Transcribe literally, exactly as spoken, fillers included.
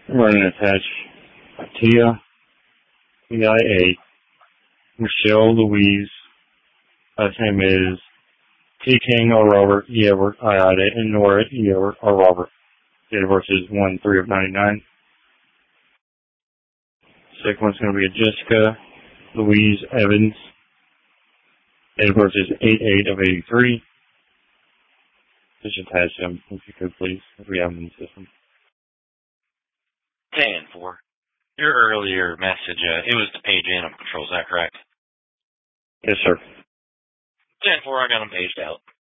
Running attached Tia, T I A, Michelle Louise, last name is T King or Robert, E. Edward, I I D, and Nora, E. Edward, or Robert. Date of birth is one three of ninety-nine. Second one's going to be a Jessica Louise Evans. Date of birth is eight eight of eighty-three. Just attach them, if you could, please, if we have them in the system. ten four. Your earlier message, uh, it was to page animal control, is that correct? Yes, sir. ten four, I got them paged out.